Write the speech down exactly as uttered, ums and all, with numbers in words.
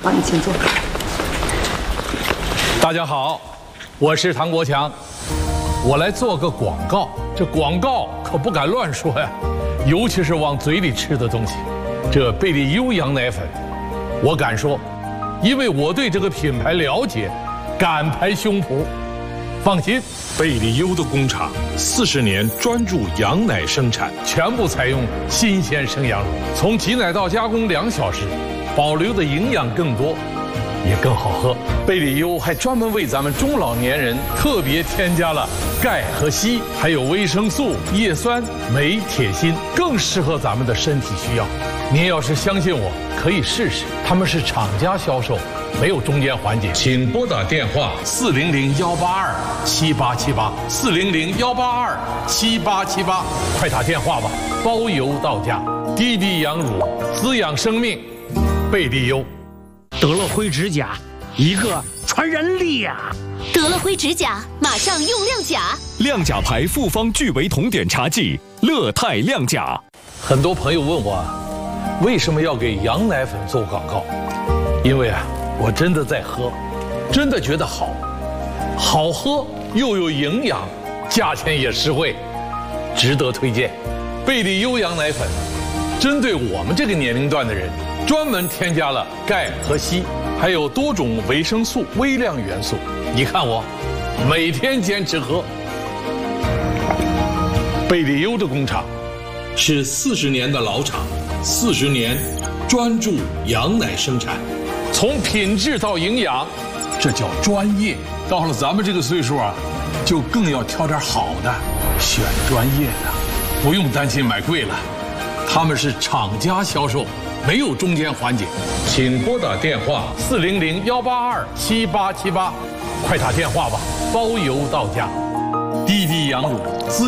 好，你请坐。 大家好，我是唐国强，我来做个广告。这广告可不敢乱说呀，尤其是往嘴里吃的东西。这贝利优羊奶粉，我敢说，因为我对这个品牌了解，敢拍胸脯。放心， 贝利优的工厂四十年专注羊奶生产， 全部采用新鲜生羊乳，从挤奶到加工两小时，保留的营养更多，也更好喝。贝利优还专门为咱们中老年人特别添加了钙和硒，还有维生素、叶酸、镁、铁、锌，更适合咱们的身体需要。您要是相信我，可以试试。他们是厂家销售，没有中间环节。请拨打电话四零零幺八二七八七八四零零幺八二七八七八，快打电话吧，包邮到家。滴滴羊乳滋养生命，贝利优。 得了灰指甲，一个传染力呀、啊！ 得了灰指甲，马上用亮甲。 亮甲牌复方聚维酮碘茶剂，乐泰亮甲。 很多朋友问我，为什么要给羊奶粉做广告？因为啊，我真的在喝，真的觉得好，好喝又有营养，价钱也实惠，值得推荐。贝利优羊奶粉，针对我们这个年龄段的人，专门添加了钙和硒，还有多种维生素、微量元素。你看我，每天坚持喝。贝利优的工厂是四十年的老厂，四十年专注羊奶生产，从品质到营养，这叫专业。到了咱们这个岁数啊，就更要挑点好的，选专业的，不用担心买贵了。他们是厂家销售，没有中间环节。请拨打电话四零零幺八二七八七八，快打电话吧，包邮到家。滴滴羊乳。